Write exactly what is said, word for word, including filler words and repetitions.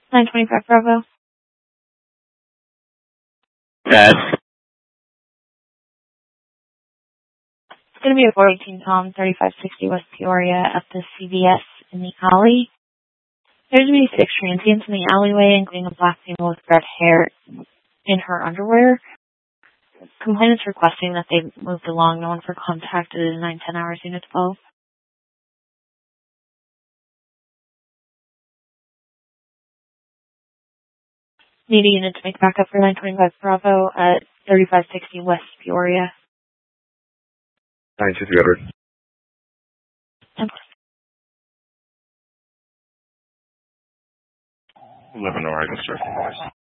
nine twenty-five Bravo. Yes. It's going to be a four eighteen Tom, thirty-five sixty West Peoria at the C V S in the alley. There's going to be six transients in the alleyway, including a black female with red hair in her underwear. Complainants requesting that they moved along. No one for contacted in nine ten hours, Unit twelve. Need a unit to make backup for nine twenty-five Bravo at thirty-five sixty West Peoria. nine two three hundred. eleven Oregon, sir.